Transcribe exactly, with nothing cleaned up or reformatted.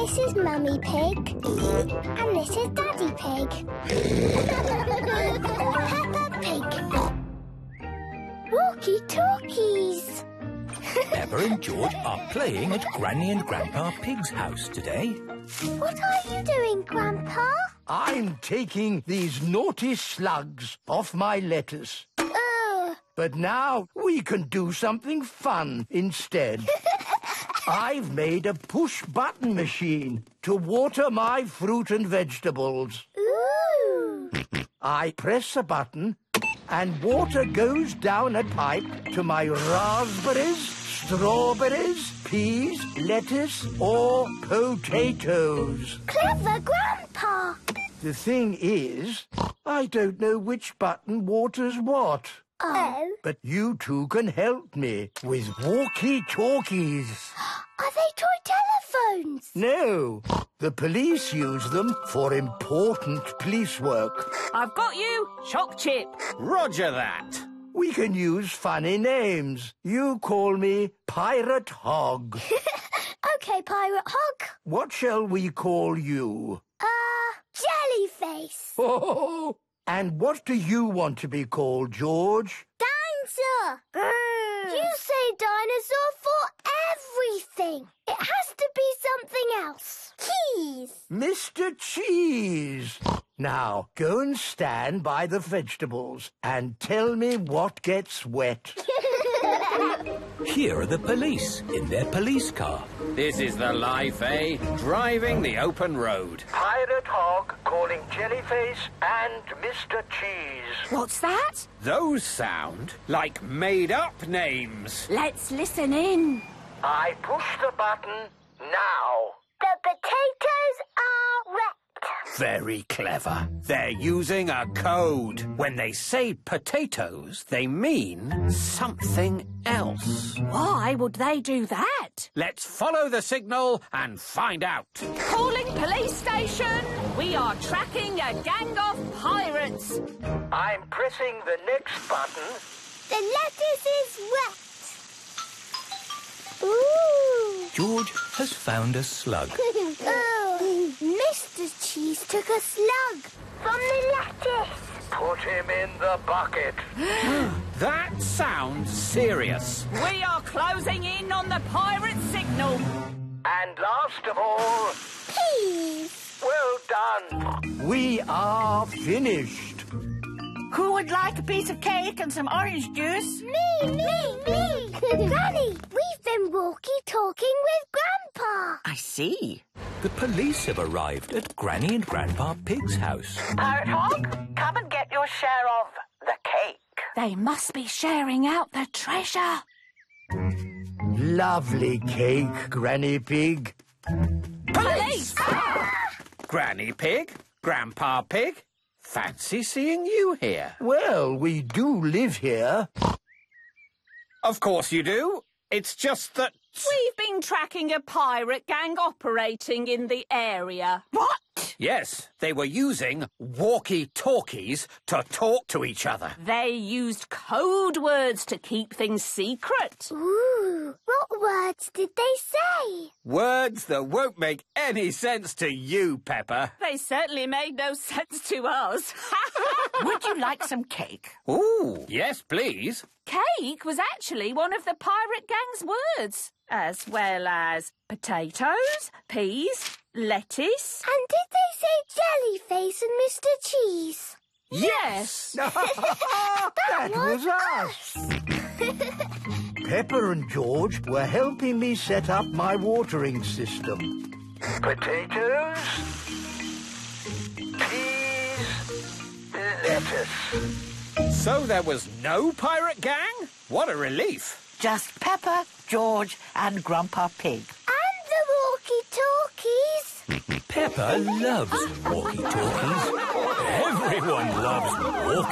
This is Mummy Pig. And this is Daddy Pig. Peppa Pig. Walkie-talkies. Peppa and George are playing at Granny and Grandpa Pig's house today. What are you doing, Grandpa? I'm taking these naughty slugs off my lettuce. Ugh. But now we can do something fun instead. I've made a push-button machine to water my fruit and vegetables. Ooh. I press a button and water goes down a pipe to my raspberries, strawberries, peas, lettuce or potatoes. Clever, Grandpa. The thing is, I don't know which button waters what. Oh. But you two can help me with walkie-talkies. Are they toy telephones? No, the police use them for important police work. I've got you, Shock Chip. Roger that. We can use funny names. You call me Pirate Hog. OK, Pirate Hog. What shall we call you? Uh, Jellyface. Oh, and what do you want to be called, George? Dinosaur. You say dinosaur for everything. It has to be something else. Cheese. Mister Cheese. Now, go and stand by the vegetables and tell me what gets wet. Here are the police in their police car. This is the life, eh? Driving the open road. Pirate Hog calling Jellyface and Mister Cheese. What's that? Those sound like made-up names. Let's listen in. I push the button now. The potatoes are wet. Very clever. They're using a code. When they say potatoes, they mean something else. Why would they do that? Let's follow the signal and find out. Calling police station. We are tracking a gang of pirates. I'm pressing the next button. The lettuce is wet. Ooh. George has found a slug. Oh, Mister Cheese took a slug from the lettuce. Put him in the bucket. That sounds serious. We are closing in on the pirate signal. And last of all, Peas. well done. We are finished. Who would like a piece of cake and some orange juice? Me, me, me. Granny, we've been walkie-talking with Grandpa. I see. The police have arrived at Granny and Grandpa Pig's house. Pirate Hog, come and get your share of the cake. They must be sharing out the treasure. Lovely cake, Granny Pig. Police! Granny Pig, Grandpa Pig, fancy seeing you here. Well, we do live here. Of course you do. It's just that... We've been tracking a pirate gang operating in the area. What? Yes, they were using walkie-talkies to talk to each other. They used code words to keep things secret. Ooh, what words did they say? Words that won't make any sense to you, Peppa. They certainly made no sense to us. Would you like some cake? Ooh, yes, please. Cake was actually one of the pirate gang's words, as well as potatoes, peas, lettuce. And did they say Jellyface and Mister Cheese? Yes! That was us. Peppa and George were helping me set up my watering system. Potatoes, peas, lettuce. So there was no pirate gang? What a relief. Just Peppa, George and Grandpa Pig. And the walkie-talkies. Peppa loves walkie-talkies. Everyone loves walkie-talkies.